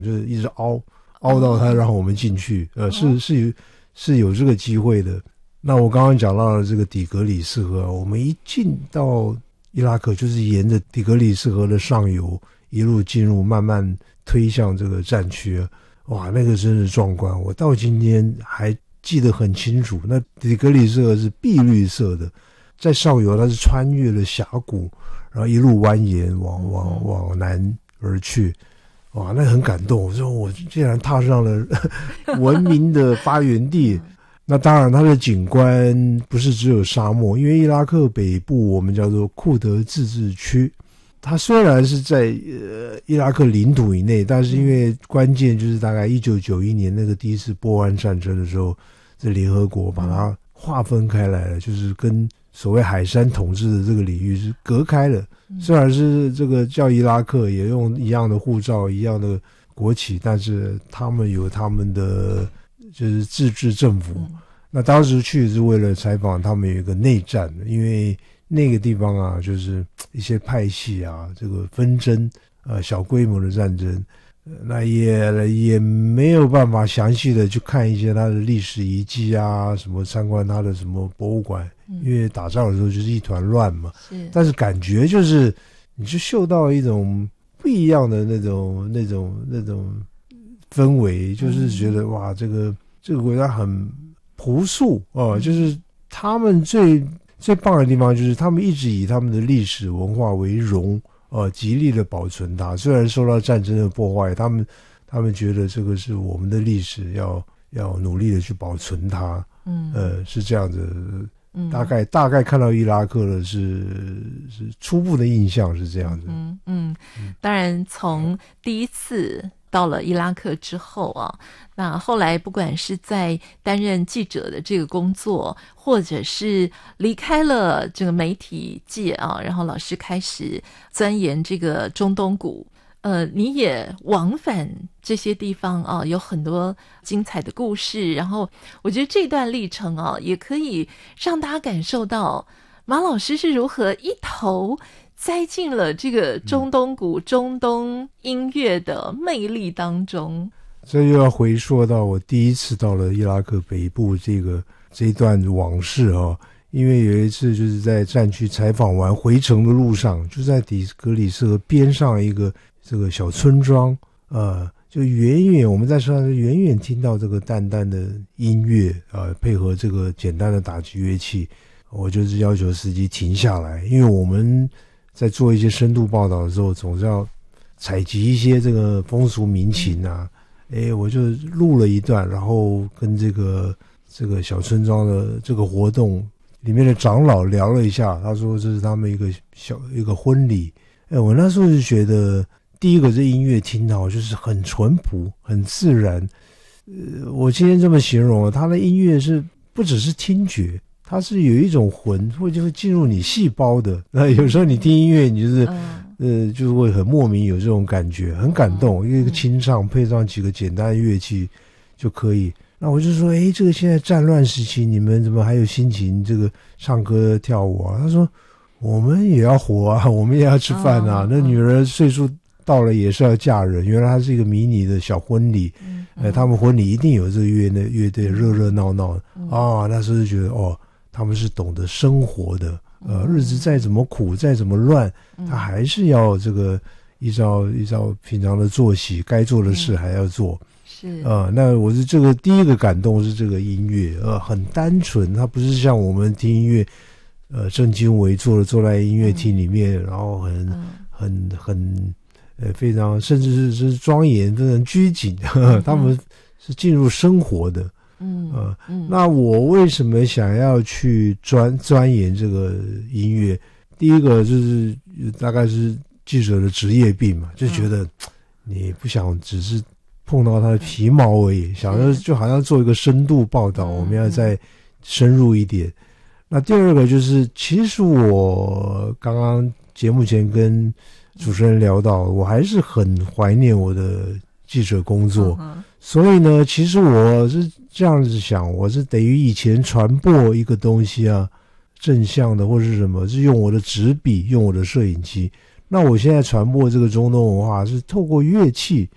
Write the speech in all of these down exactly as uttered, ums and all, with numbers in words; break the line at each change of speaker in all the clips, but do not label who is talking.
就是一直凹凹到他让我们进去，呃，是是有是有这个机会的。那我刚刚讲到了这个底格里斯河，我们一进到伊拉克，就是沿着底格里斯河的上游一路进入，慢慢推向这个战区，哇，那个真是壮观！我到今天还记得很清楚。那底格里斯河是碧绿色的，在上游它是穿越了峡谷，然后一路蜿蜒往往往南而去。哇，那很感动！我说我竟然踏上了文明的发源地。那当然，它的景观不是只有沙漠，因为伊拉克北部我们叫做库德自治区，它虽然是在呃伊拉克领土以内，但是因为关键就是大概一九九一年那个第一次波湾战争的时候，这联合国把它划分开来了，就是跟所谓海珊统治的这个领域是隔开了。虽然是这个叫伊拉克，也用一样的护照、一样的国旗，但是他们有他们的就是自治政府。嗯、那当时去是为了采访他们有一个内战，因为那个地方啊，就是一些派系啊，这个纷争，呃，小规模的战争。那也也没有办法详细的去看一些它的历史遗迹啊，什么参观它的什么博物馆，嗯、因为打仗的时候就是一团乱嘛。是，但是感觉就是你就嗅到一种不一样的那种那种那种氛围，就是觉得、嗯、哇，这个这个国家很朴素哦、呃嗯，就是他们最最棒的地方就是他们一直以他们的历史文化为荣。呃，极力的保存它，虽然受到战争的破坏，他们他们觉得这个是我们的历史，要要努力的去保存它。嗯，呃，是这样子。嗯，大概大概看到伊拉克的是是初步的印象是这样子。
嗯嗯，当然从第一次到了伊拉克之后啊，那后来不管是在担任记者的这个工作，或者是离开了这个媒体界啊，然后老师开始钻研这个中东古，呃，你也往返这些地方啊，有很多精彩的故事。然后我觉得这段历程啊，也可以让大家感受到马老师是如何一头栽进了这个中东古、嗯、中东音乐的魅力当中。
这又要回溯到我第一次到了伊拉克北部这个这一段往事啊，因为有一次就是在战区采访完回程的路上，就在底格里斯河边上一个这个小村庄，呃，就远远我们在车上远远听到这个淡淡的音乐啊、呃，配合这个简单的打击乐器，我就是要求司机停下来，因为我们在做一些深度报道的时候，总是要采集一些这个风俗民情啊。诶，我就录了一段，然后跟这个这个小村庄的这个活动里面的长老聊了一下，他说这是他们一个小一个婚礼。诶，我那时候就觉得，第一个这音乐听到就是很淳朴、很自然。呃，我今天这么形容，他的音乐是不只是听觉。它是有一种魂，会就会进入你细胞的。那有时候你听音乐，你就是、嗯、呃，就会很莫名有这种感觉，很感动。因为一个清唱配上几个简单的乐器就可以。那我就说，哎，这个现在战乱时期，你们怎么还有心情这个唱歌跳舞啊？他说，我们也要活啊，我们也要吃饭啊。哦、那女人岁数到了也是要嫁人。原来它是一个迷你的小婚礼，嗯嗯、呃，他们婚礼一定有这个乐队乐队热热闹闹的、嗯、啊。那时候就觉得哦。他们是懂得生活的，呃，日子再怎么苦，再怎么乱，他还是要这个依照依照平常的作息，该做的事还要做。是，呃，那我是这个第一个感动是这个音乐，呃，很单纯，它不是像我们听音乐，呃，正襟危坐的坐在音乐厅里面，然后很很很呃非常甚至是是庄严、非常拘谨，呵呵他们是进入生活的。嗯呃嗯，那我为什么想要去钻钻研这个音乐？第一个就是大概是记者的职业病嘛，就觉得你不想只是碰到他的皮毛而已，想要就好像做一个深度报道，我们要再深入一点。那第二个就是，其实我刚刚节目前跟主持人聊到，我还是很怀念我的记者工作。所以呢，其实我是这样子想，我是等于以前传播一个东西啊，正向的或是什么，是用我的纸笔，用我的摄影机。那我现在传播这个中东文化是透过乐器，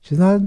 其实他